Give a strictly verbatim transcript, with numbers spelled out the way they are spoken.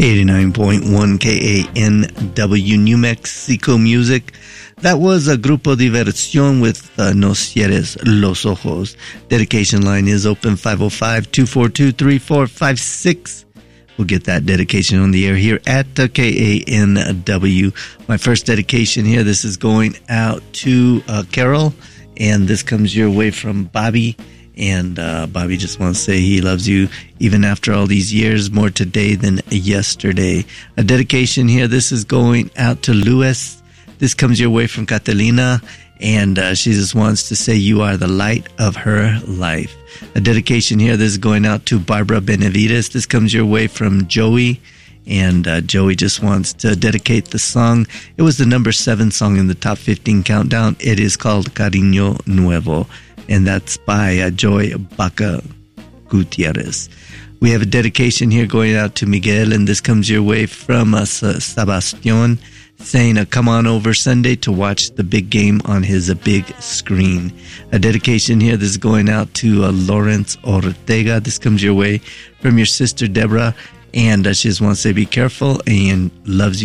eighty-nine point one K A N W New Mexico Music. That was a Grupo Diversión with uh, No Cierres Los Ojos. Dedication line is open five oh five, two four two, three four five six. We'll get that dedication on the air here at uh, K A N W. My first dedication here, this is going out to uh, Carol, and this comes your way from Bobby. And uh, Bobby just wants to say he loves you even after all these years, more today than yesterday. A dedication here, this is going out to Luis. This comes your way from Catalina, and uh, she just wants to say you are the light of her life. A dedication here, this is going out to Barbara Benavides. This comes your way from Joey, and uh, Joey just wants to dedicate the song. It was the number seven song in the top fifteen countdown. It is called Cariño Nuevo, and that's by uh, Joy Baca Gutierrez. We have a dedication here going out to Miguel, and this comes your way from uh, Sebastian, saying uh, come on over Sunday to watch the big game on his uh, big screen. A dedication here, this is going out to uh, Lawrence Ortega. This comes your way from your sister Deborah, and uh, she just wants to say be careful and loves you.